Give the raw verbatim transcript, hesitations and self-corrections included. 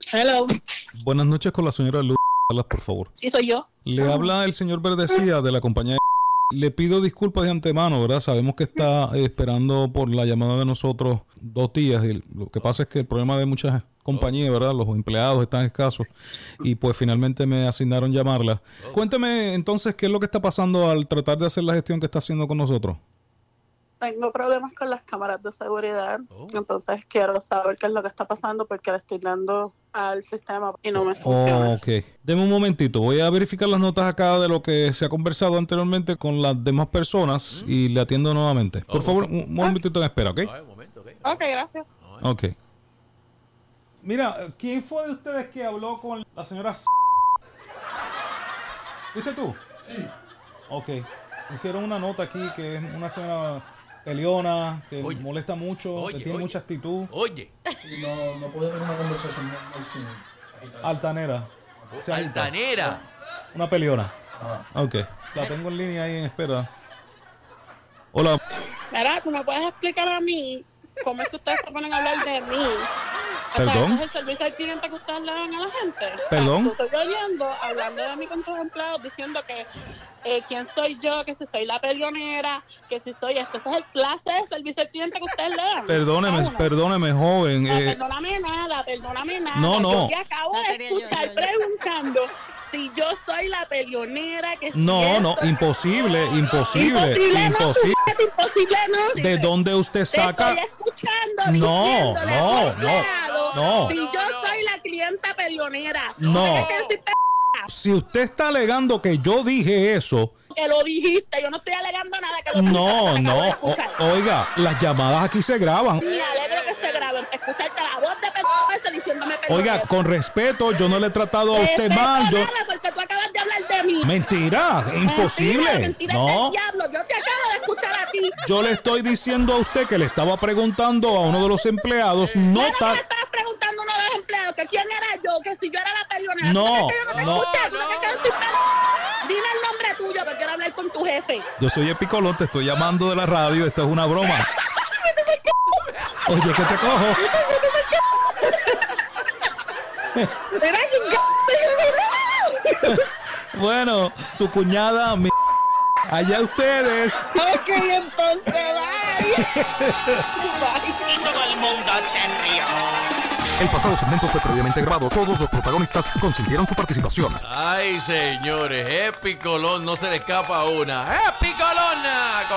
Hello. Buenas noches con la señora Luz, por favor. Sí, soy yo. Le ah. habla el señor Verdecía de la compañía. Le pido disculpas de antemano, ¿verdad? Sabemos que está eh, esperando por la llamada de nosotros dos días. Y lo que pasa es que el problema de muchas compañías, ¿verdad? Los empleados están escasos y pues finalmente me asignaron llamarla. Oh. Cuénteme entonces qué es lo que está pasando al tratar de hacer la gestión que está haciendo con nosotros. Tengo problemas con las cámaras de seguridad, oh. entonces quiero saber qué es lo que está pasando porque le estoy dando al sistema y no me funciona. Oh, ok. Deme un momentito, voy a verificar las notas acá de lo que se ha conversado anteriormente con las demás personas mm. y le atiendo nuevamente. Por oh, favor, okay. un momentito en espera, ¿ok? Ah, un momento, okay. ok, gracias. Ok. Mira, ¿quién fue de ustedes que habló con la señora C? ¿Fuiste tú? Sí. Ok. Hicieron una nota aquí que es una señora peleona, que oye, molesta mucho, oye, que tiene oye, mucha actitud. Oye. No, no puede tener una conversación muy sin altanera. Oh, altanera. Una peleona. Ajá. Ok. La tengo en línea ahí en espera. Hola. Mira, ¿tú me puedes explicar a mí cómo es que ustedes se ponen a hablar de mí? ¿Perdón? O sea, ¿es el servicio al cliente que ustedes le dan a la gente? ¿Perdón? O sea, estoy oyendo, hablando de mí con tus empleados, diciendo que eh, quién soy yo, que si soy la peleonera, que si soy esto. Ese es el clase de servicio al cliente que ustedes le dan. Perdóneme, perdóneme, joven. No, eh... perdóname nada, perdóname nada. No, no. Yo te acabo no de escuchar yo, yo, yo. preguntando si yo soy la peleonera que no, si no, imposible, imposible, imposible, imposible. No, imposible no. ¿De dónde usted saca? Te estoy escuchando. No, no, no, no. Si yo soy la clienta peleonera. No. Si usted está alegando que yo dije eso. Que lo dijiste, yo no estoy alegando nada. Que lo no, no, o, oiga, las llamadas aquí se graban. Me alegro que se graben, escucharte la voz de persona diciéndome perdón. Oiga, con respeto, yo no le he tratado a usted mal. Yo... porque tú acabas de hablar de mí. Mentira, imposible. Mentira, mentira no. del diablo. Yo te acabo de escuchar a ti. Yo le estoy diciendo a usted que le estaba preguntando a uno de los empleados. No ta... me estabas preguntando a uno de los empleados que quién era yo, que si yo era la peleonera. No, no, no. Dime el nombre tuyo que quiero hablar con tu jefe. Yo soy Epicolón, te estoy llamando de la radio, esto es una broma. Oye, ¿qué te cojo? Bueno, tu cuñada, mi... allá ustedes. Ok, entonces, bye. Y todo el mundo se rió. El pasado segmento fue previamente grabado. Todos los protagonistas consintieron su participación. Ay, señores, Epicolón, no se le escapa una. ¡Epicolón!